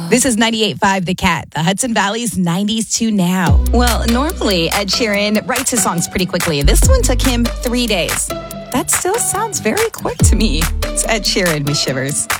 This is 98.5 The Cat, the Hudson Valley's 90s to now. Well, normally Ed Sheeran writes his songs pretty quickly. This one took him 3 days. That still sounds very quick to me. It's Ed Sheeran with Shivers.